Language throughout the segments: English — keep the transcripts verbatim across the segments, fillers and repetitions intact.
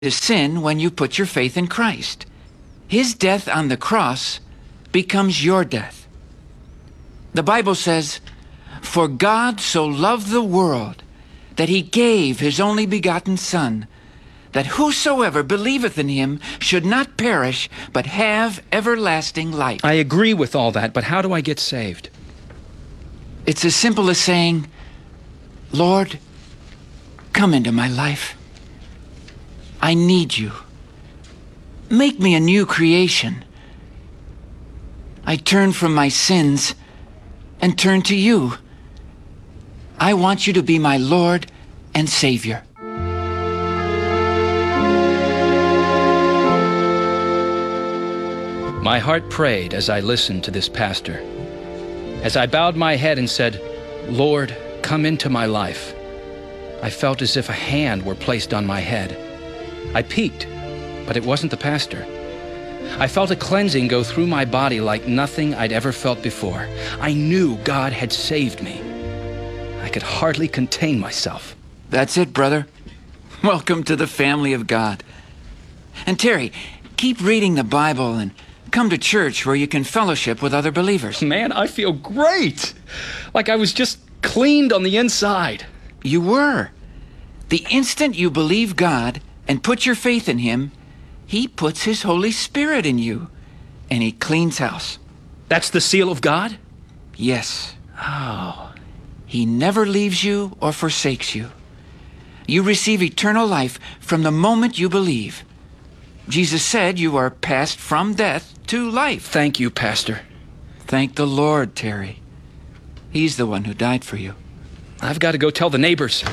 to sin when you put your faith in Christ. His death on the cross becomes your death. The Bible says, "For God so loved the world that he gave his only begotten Son, that whosoever believeth in him should not perish, but have everlasting life." I agree with all that, but how do I get saved? It's as simple as saying, "Lord, come into my life. I need you. Make me a new creation. I turn from my sins and turn to you. I want you to be my Lord and Savior." My heart prayed as I listened to this pastor. As I bowed my head and said, "Lord, come into my life," I felt as if a hand were placed on my head. I peeked, but it wasn't the pastor. I felt a cleansing go through my body like nothing I'd ever felt before. I knew God had saved me. I could hardly contain myself. That's it, brother. Welcome to the family of God. And Terry, keep reading the Bible and come to church where you can fellowship with other believers. Man, I feel great. Like I was just cleaned on the inside. You were. The instant you believe God and put your faith in him, he puts his Holy Spirit in you, and he cleans house. That's the seal of God? Yes. Oh. He never leaves you or forsakes you. You receive eternal life from the moment you believe. Jesus said you are passed from death to life. Thank you, Pastor. Thank the Lord, Terry. He's the one who died for you. I've got to go tell the neighbors.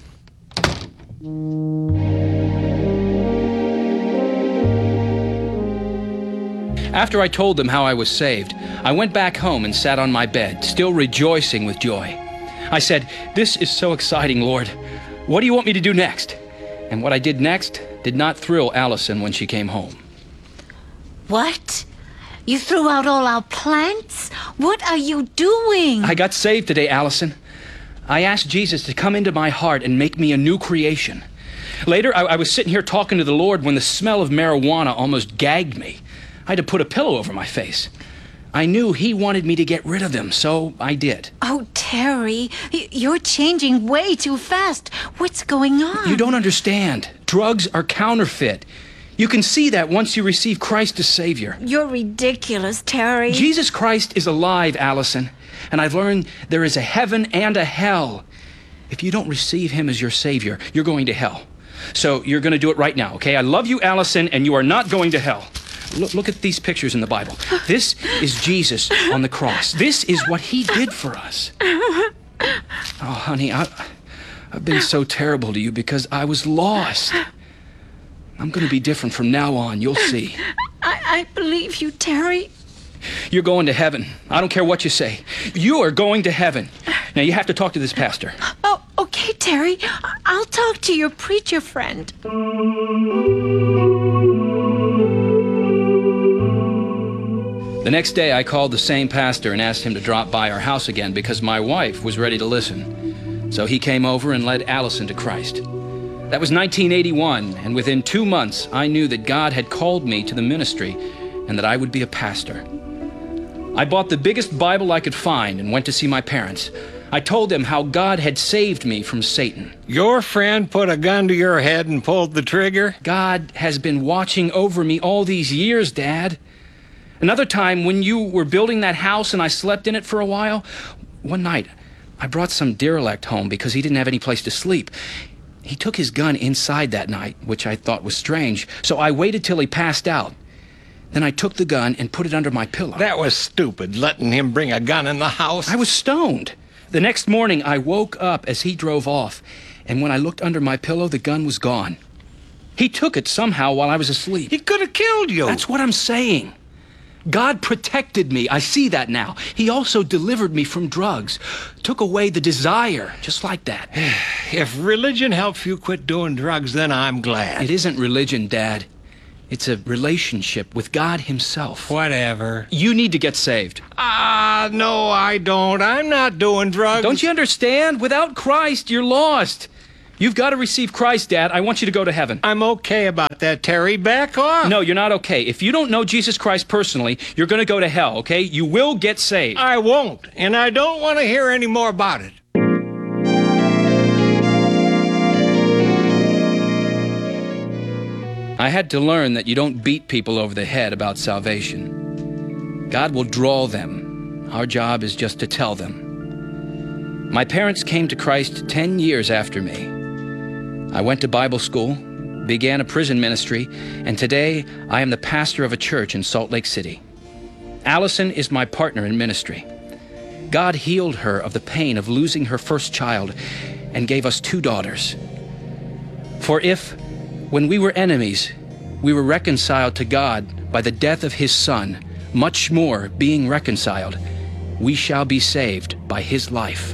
After I told them how I was saved, I went back home and sat on my bed, still rejoicing with joy. I said, "This is so exciting, Lord. What do you want me to do next?" And what I did next did not thrill Allison when she came home. What? You threw out all our plants? What are you doing? I got saved today, Allison. I asked Jesus to come into my heart and make me a new creation. Later, I, I was sitting here talking to the Lord when the smell of marijuana almost gagged me. I had to put a pillow over my face. I knew he wanted me to get rid of them, so I did. Oh, Terry, y- you're changing way too fast. What's going on? You don't understand. Drugs are counterfeit. You can see that once you receive Christ as Savior. You're ridiculous, Terry. Jesus Christ is alive, Allison, and I've learned there is a heaven and a hell. If you don't receive him as your Savior, you're going to hell. So you're going to do it right now, okay? I love you, Allison, and you are not going to hell. Look, look at these pictures in the Bible. This is Jesus on the cross. This is what he did for us. Oh, honey, I, I've been so terrible to you because I was lost. I'm going to be different from now on. You'll see. I, I believe you, Terry. You're going to heaven. I don't care what you say. You are going to heaven. Now, you have to talk to this pastor. Oh, okay, Terry. I- I'll talk to your preacher friend. The next day, I called the same pastor and asked him to drop by our house again because my wife was ready to listen. So he came over and led Allison to Christ. That was nineteen eighty-one, and within two months, I knew that God had called me to the ministry and that I would be a pastor. I bought the biggest Bible I could find and went to see my parents. I told them how God had saved me from Satan. Your friend put a gun to your head and pulled the trigger? God has been watching over me all these years, Dad. Another time, when you were building that house and I slept in it for a while, one night, I brought some derelict home because he didn't have any place to sleep. He took his gun inside that night, which I thought was strange, so I waited till he passed out. Then I took the gun and put it under my pillow. That was stupid, letting him bring a gun in the house. I was stoned. The next morning, I woke up as he drove off, and when I looked under my pillow, the gun was gone. He took it somehow while I was asleep. He could have killed you. That's what I'm saying. God protected me. I see that now. He also delivered me from drugs, took away the desire, just like that. If religion helps you quit doing drugs, then I'm glad. It isn't religion, Dad. It's a relationship with God himself. Whatever. You need to get saved. Ah, no, I don't. I'm not doing drugs. Don't you understand? Without Christ, you're lost. You've got to receive Christ, Dad. I want you to go to heaven. I'm okay about that, Terry. Back off. No, you're not okay. If you don't know Jesus Christ personally, you're going to go to hell, okay? You will get saved. I won't, and I don't want to hear any more about it. I had to learn that you don't beat people over the head about salvation. God will draw them. Our job is just to tell them. My parents came to Christ ten years after me. I went to Bible school, began a prison ministry, and today I am the pastor of a church in Salt Lake City. Allison is my partner in ministry. God healed her of the pain of losing her first child and gave us two daughters. For if, when we were enemies, we were reconciled to God by the death of His Son, much more, being reconciled, we shall be saved by His life.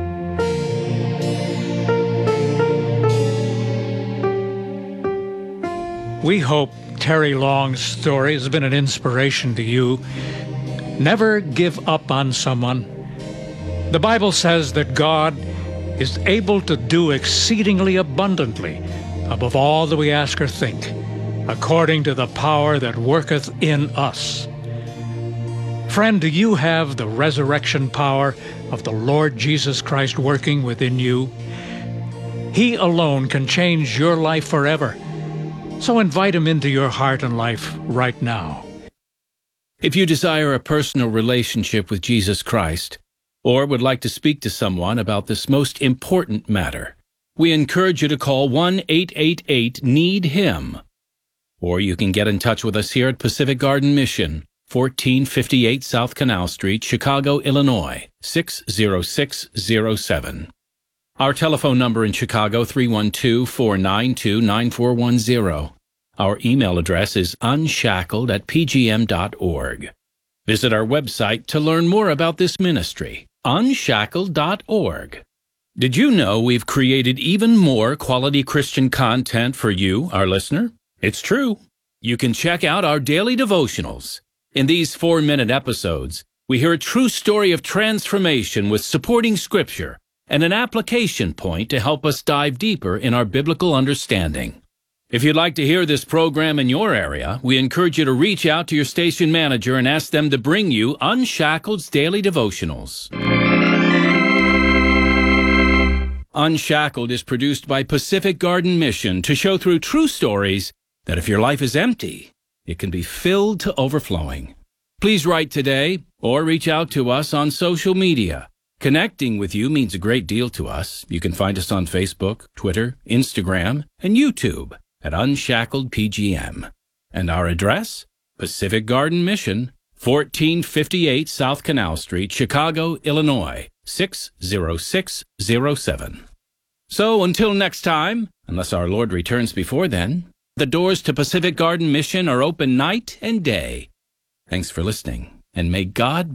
We hope Terry Long's story has been an inspiration to you. Never give up on someone. The Bible says that God is able to do exceedingly abundantly above all that we ask or think, according to the power that worketh in us. Friend, do you have the resurrection power of the Lord Jesus Christ working within you? He alone can change your life forever. So invite Him into your heart and life right now. If you desire a personal relationship with Jesus Christ, or would like to speak to someone about this most important matter, we encourage you to call one eight eight eight need him. Or you can get in touch with us here at Pacific Garden Mission, fourteen fifty-eight South Canal Street, Chicago, Illinois, six zero six zero seven. Our telephone number in Chicago, three one two, four nine two, nine four one zero. Our email address is unshackled at p g m dot org. Visit our website to learn more about this ministry, unshackled dot org. Did you know we've created even more quality Christian content for you, our listener? It's true. You can check out our daily devotionals. In these four-minute episodes, we hear a true story of transformation with supporting scripture and an application point to help us dive deeper in our biblical understanding. If you'd like to hear this program in your area, we encourage you to reach out to your station manager and ask them to bring you Unshackled's Daily Devotionals. Unshackled is produced by Pacific Garden Mission to show through true stories that if your life is empty, it can be filled to overflowing. Please write today or reach out to us on social media. Connecting with you means a great deal to us. You can find us on Facebook, Twitter, Instagram, and YouTube at Unshackled P G M. And our address? Pacific Garden Mission, fourteen fifty-eight South Canal Street, Chicago, Illinois, six zero six zero seven. So until next time, unless our Lord returns before then, the doors to Pacific Garden Mission are open night and day. Thanks for listening, and may God